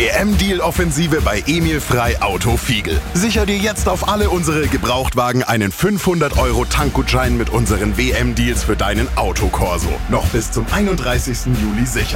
WM-Deal-Offensive bei Emil Frei Auto Fiegel. Sicher dir jetzt auf alle unsere Gebrauchtwagen einen 500 € Tankgutschein mit unseren WM-Deals für deinen Autokorso. Noch bis zum 31. Juli sichern.